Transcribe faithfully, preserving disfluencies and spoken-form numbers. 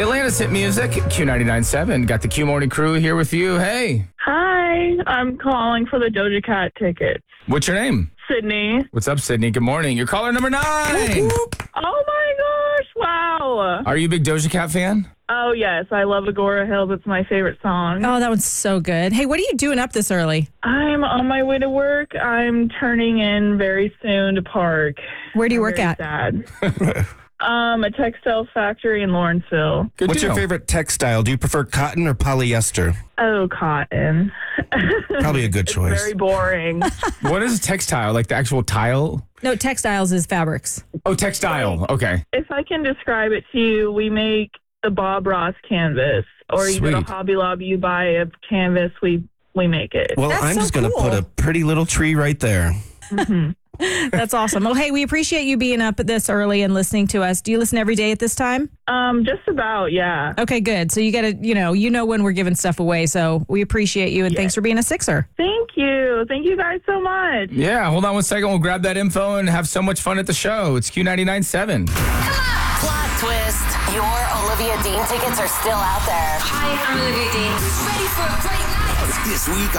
Atlanta's hit music, Q ninety-nine point seven. Got the Q Morning Crew here with you. Hey. Hi, I'm calling for the Doja Cat tickets. What's your name? Sydney. What's up, Sydney? Good morning. You're caller number nine. Oh my gosh, wow. Are you a big Doja Cat fan? Oh yes, I love Agora Hills. It's my favorite song. Oh, that one's so good. Hey, what are you doing up this early? I'm on my way to work. I'm turning in very soon to park. Where do you I'm work very at? Sad. um, a textile factory in Lawrenceville. Good What's your deal. favorite textile? Do you prefer cotton or polyester? Oh, cotton. Probably a good choice. Very boring. What is textile? Like the actual tile? No, textiles is fabrics. Oh, textile. Okay. If I can describe it to you, we make the Bob Ross canvas, or you go Sweet. to Hobby Lobby, you buy a canvas, we we make it. Well, That's I'm so just going to cool. put a pretty little tree right there. That's awesome. Well, hey, we appreciate you being up this early and listening to us. Do you listen every day at this time? Um, just about, yeah. Okay, good. So you got to, you know, you know when we're giving stuff away. So we appreciate you and thanks for being a Sixer. Thank you. Thank you guys so much. Yeah, hold on one second. We'll grab that info and have so much fun at the show. It's Q ninety-nine point seven. Plot twist. Your Olivia Dean tickets are still out there. Hi, I'm Olivia Dean. Ready for a great night? This week